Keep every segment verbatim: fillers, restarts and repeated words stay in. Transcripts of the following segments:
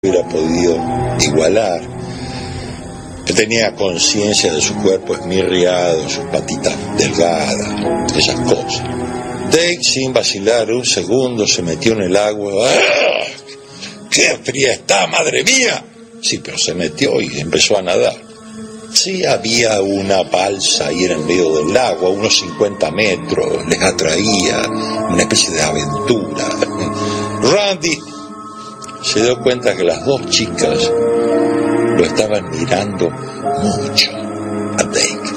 hubiera podido igualar. Él tenía conciencia de su cuerpo esmirriado, sus patitas delgadas, esas cosas. Dake, sin vacilar un segundo, se metió en el agua. ¡Ah! ¡Qué fría está, madre mía! Sí, pero se metió y empezó a nadar. Sí, había una balsa ahí en el medio del lago, a unos cincuenta metros, les atraía una especie de aventura. Randy se dio cuenta que las dos chicas lo estaban mirando mucho a Dake.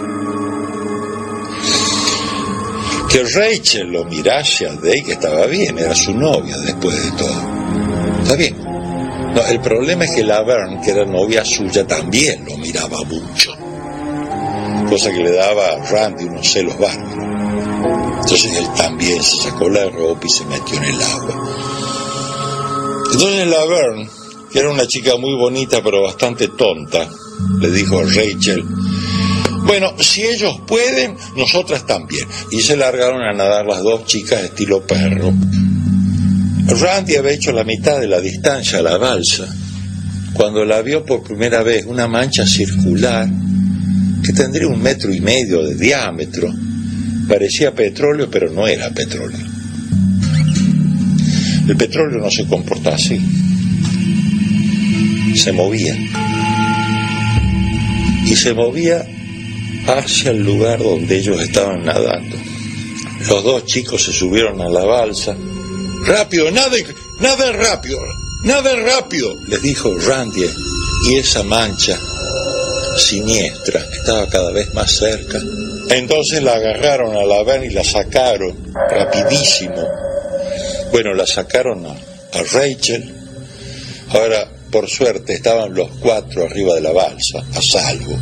Que Rachel lo mirase a Dake estaba bien, era su novia después de todo. Está bien. No, el problema es que Laverne, que era novia suya, también lo miraba mucho, cosa que le daba a Randy unos celos bárbaros. Entonces él también se sacó la ropa y se metió en el agua. Entonces Laverne, que era una chica muy bonita pero bastante tonta, le dijo a Rachel: bueno, si ellos pueden, nosotras también. Y se largaron a nadar las dos chicas estilo perro. Randy había hecho la mitad de la distancia a la balsa cuando la vio por primera vez, una mancha circular que tendría un metro y medio de diámetro. Parecía petróleo, pero no era petróleo. El petróleo no se comporta así. Se movía. Y se movía hacia el lugar donde ellos estaban nadando. Los dos chicos se subieron a la balsa. ¡Rápido! ¡Nade! ¡Nade rápido! ¡Nade rápido! Les dijo Randy, y esa mancha siniestra estaba cada vez más cerca. Entonces la agarraron a Laverne y la sacaron rapidísimo. Bueno, la sacaron a, a Rachel. Ahora, por suerte, estaban los cuatro arriba de la balsa, a salvo.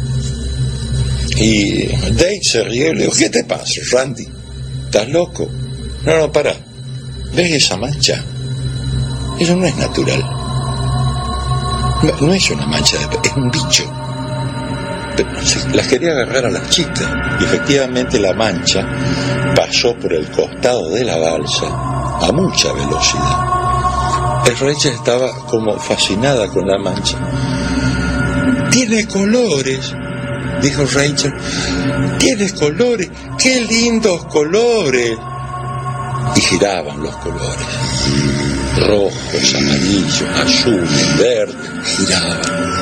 Y Dake se rió y le dijo: ¿qué te pasa, Randy? ¿Estás loco? No, no, pará. ¿Ves esa mancha? Eso no es natural. No, no es una mancha, de, es un bicho. Pero, las quería agarrar a las chicas. Y efectivamente la mancha pasó por el costado de la balsa a mucha velocidad. El Rachel estaba como fascinada con la mancha. Tiene colores, dijo Rachel. Tiene colores, qué lindos colores. Y giraban los colores, rojos, amarillos, azules, verdes, giraban.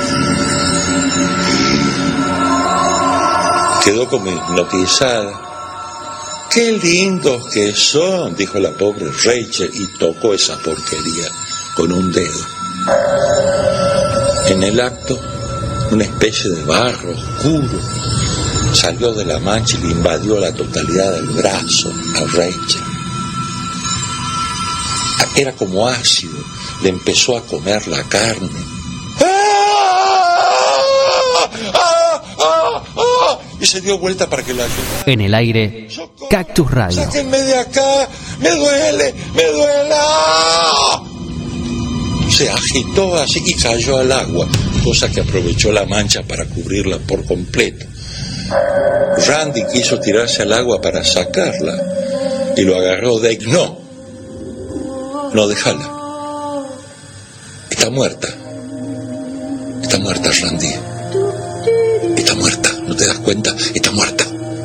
Quedó como hipnotizada. ¡Qué lindos que son!, dijo la pobre Rachel y tocó esa porquería con un dedo. En el acto, una especie de barro oscuro salió de la mancha y le invadió la totalidad del brazo a Rachel. Era como ácido, le empezó a comer la carne. Y se dio vuelta para que la ayudara. En el aire, Cactus Radio. ¡Sáquenme de acá! ¡Me duele! ¡Me duele! Se agitó así y cayó al agua, cosa que aprovechó la mancha para cubrirla por completo. Randy quiso tirarse al agua para sacarla y lo agarró Dake. ¡No! No, déjala. Está muerta. Está muerta, Randy. Está muerta. ¿No te das cuenta? Está muerta.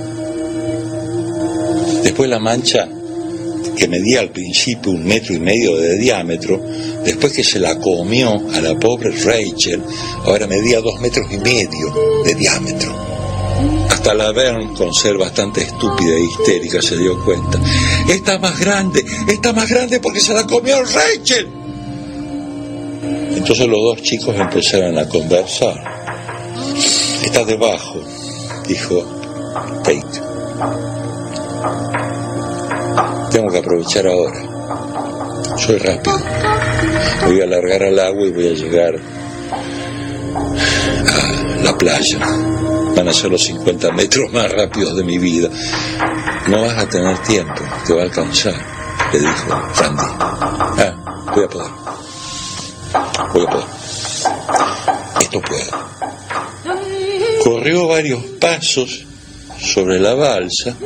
Después la mancha, que medía al principio un metro y medio de diámetro, después que se la comió a la pobre Rachel, ahora medía dos metros y medio de diámetro. Hasta Laverne, con ser bastante estúpida e histérica, se dio cuenta. Está más grande, está más grande porque se la comió Rachel. Entonces los dos chicos empezaron a conversar. Está debajo, dijo Dake. Tengo que aprovechar ahora. Soy rápido. Voy a largar al agua y voy a llegar a la playa. Van a ser los cincuenta metros más rápidos de mi vida. No vas a tener tiempo, te va a alcanzar, le dijo Randy. Ah, voy a poder. Voy a poder. Esto puedo. Corrió varios pasos sobre la balsa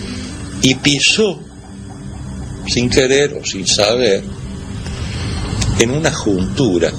y pisó, sin querer o sin saber, en una juntura